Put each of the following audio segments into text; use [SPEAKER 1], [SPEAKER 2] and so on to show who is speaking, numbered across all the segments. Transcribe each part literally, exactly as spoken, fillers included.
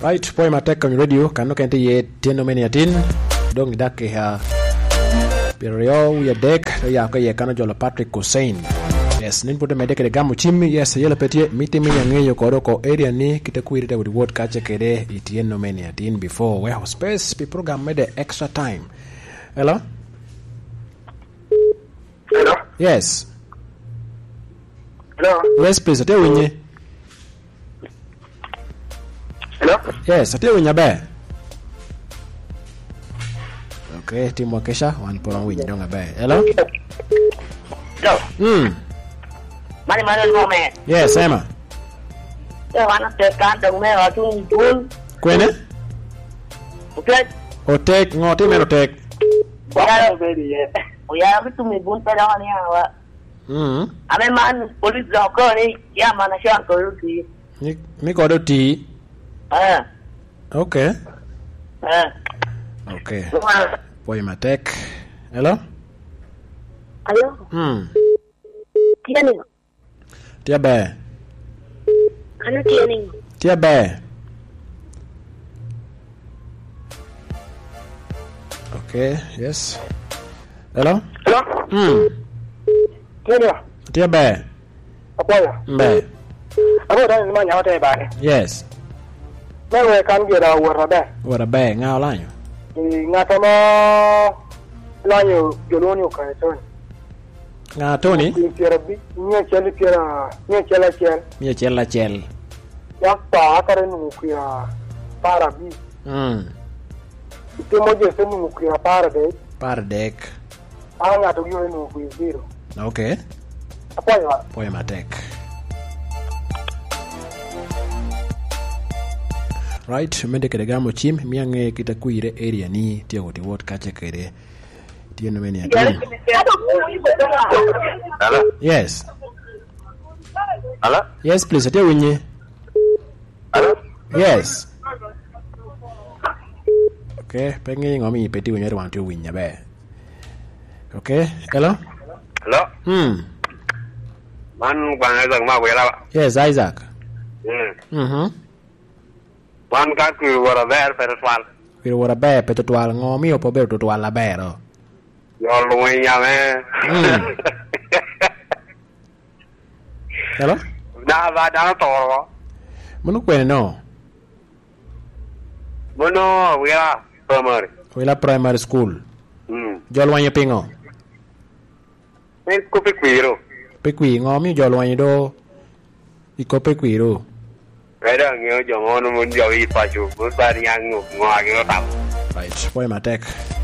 [SPEAKER 1] Right, poi matek on radio kan no kente ye tieno meniatin dong dak ha Pirio ya dek ya ka ye kan jola Patrick Hussein. Yes, nin puto medeke de gamu chimi yes yele petie miti mi ngeyo ko ko area ni kitakuirita with word kache kede itieno meniatin before we have space be program made extra time. Hello?
[SPEAKER 2] Hello?
[SPEAKER 1] Yes.
[SPEAKER 2] Hello?
[SPEAKER 1] Yes, please. Ate winye.
[SPEAKER 2] Hello?
[SPEAKER 1] Yes, ate winye be. Okay, timu kesha one pora winye donga be. Hello?
[SPEAKER 2] Hello?
[SPEAKER 1] Hmm.
[SPEAKER 2] Mani mani mo me.
[SPEAKER 1] Yes, Emma.
[SPEAKER 2] Yo wana te kan dong me wa tung bun.
[SPEAKER 1] Kwene?
[SPEAKER 2] Okay.
[SPEAKER 1] Otek ngoti me otek.
[SPEAKER 2] Ya lo be di. Ya ko tung bun pe da ni wa.
[SPEAKER 1] Hmm.
[SPEAKER 2] Ame man police do ko ni ya mana sha ko ru
[SPEAKER 1] Mi mi ko do ti.
[SPEAKER 2] Ah.
[SPEAKER 1] Okay.
[SPEAKER 2] Ah.
[SPEAKER 1] Okay. Poi matek. Hello?
[SPEAKER 2] Ayo.
[SPEAKER 1] Hmm.
[SPEAKER 2] Tiani.
[SPEAKER 1] Tia be.
[SPEAKER 2] Ano tiani?
[SPEAKER 1] Tia be. Okay, yes. Hello?
[SPEAKER 2] Hello?
[SPEAKER 1] Hmm.
[SPEAKER 2] Tiani.
[SPEAKER 1] Tia be.
[SPEAKER 2] Apa ya?
[SPEAKER 1] Be.
[SPEAKER 2] Ako da ni ma nya ta ba ni.
[SPEAKER 1] Yes.
[SPEAKER 2] Na we kan ge da wora ba.
[SPEAKER 1] Wara be ngao lanyo.
[SPEAKER 2] Nga ta mo la yo yo lo ni ka to.
[SPEAKER 1] Nga Tony?
[SPEAKER 2] Ni piera bi, ni chele piera, ni chele chele.
[SPEAKER 1] Mi chella chel.
[SPEAKER 2] Ya pa ka re nu ku ya para bi.
[SPEAKER 1] Hmm.
[SPEAKER 2] Ite mo je se nu ku ya para de.
[SPEAKER 1] Par dek.
[SPEAKER 2] Anga to yo nu ku zero.
[SPEAKER 1] Okay.
[SPEAKER 2] Apa ya?
[SPEAKER 1] Poi matek. Right, mende kede gamo chim miange kita kuire area ni tia wote wot kache kede tia no meni ati.
[SPEAKER 3] Hello?
[SPEAKER 1] Yes.
[SPEAKER 3] Hello?
[SPEAKER 1] Yes, please. Tia winye.
[SPEAKER 3] Hello?
[SPEAKER 1] Yes. Okay, pengi ngomi peti winye wan tia winya be. Okay, hello?
[SPEAKER 3] Hello?
[SPEAKER 1] Hmm.
[SPEAKER 3] Man bang Isaac ma wela.
[SPEAKER 1] Yes, Isaac.
[SPEAKER 3] Hmm.
[SPEAKER 1] Mhm.
[SPEAKER 3] Man ka ku wara ver per swal.
[SPEAKER 1] Kiro wara be peto twal ngomi opo be to twal la be ro.
[SPEAKER 3] Yo lo ya me.
[SPEAKER 1] Hmm. Hello?
[SPEAKER 3] Da ba da to.
[SPEAKER 1] Munu kwene no.
[SPEAKER 3] Mono wela primary.
[SPEAKER 1] Wela primary school.
[SPEAKER 3] Hmm.
[SPEAKER 1] Jol wanya pingo.
[SPEAKER 3] Ni ku pe kwiro.
[SPEAKER 1] Pe kwi ngomi jol wanya do. Iko pe kwiro.
[SPEAKER 3] Ada ngeo jo ngono mun jo i pa ju. Bu ba yang ngo ngwa ge tam.
[SPEAKER 1] Right, poi matek.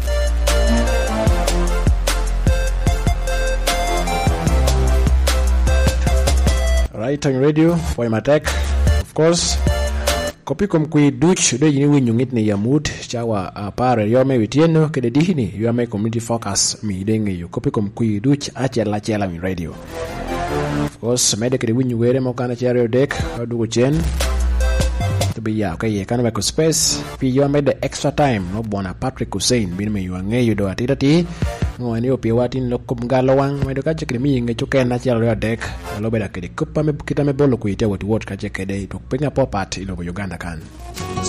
[SPEAKER 1] Right on radio, poi matek. Of course, kopi kom kui duch do yini winyu ngit ni yamud chawa apare yome witieno kede dihini yome community focus mi denge yu kopi kom kui duch achela chela mi radio. Of course, mede kede winyu were mo kana chereo dek adugo chen. To be ya okay kana ko space pi yo made extra time no bona Patrick Hussein bin me yo ngeyo do atita ti ngoni opi watin lokum galawang medo ka chekri mi nge chuken na chelo ya dek lo beda kede kupa me kita me bolo kuite what what ka chekede to pinga popat ilo Uganda kan.